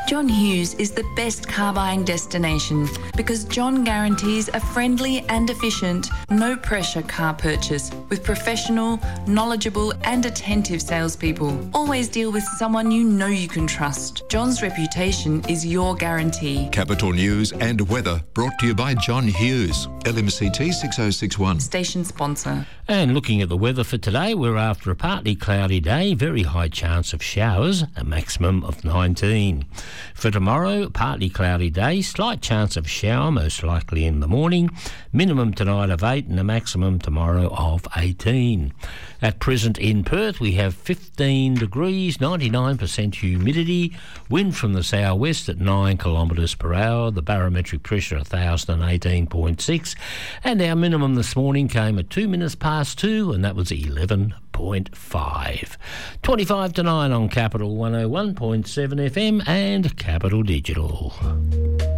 John Hughes is the best car buying destination because John guarantees a friendly and efficient, no-pressure car purchase with professional, knowledgeable and attentive salespeople. Always deal with someone you know you can trust. John's reputation is your guarantee. Capital News and weather brought to you by John Hughes, LMCT 6061. Station sponsor. And looking at the weather for today, we're after a partly cloudy day, very high chance of showers, a maximum of 19. For tomorrow, partly cloudy day, slight chance of shower, most likely in the morning, minimum tonight of 8 and a maximum tomorrow of 18. At present in Perth, we have 15 degrees, 99% humidity, wind from the southwest at 9 kilometres per hour, the barometric pressure 1,018.6, and our minimum this morning came at 2 minutes past 2, and that was 11.5. 25 to 9 on Capital 101.7 FM and Capital Digital.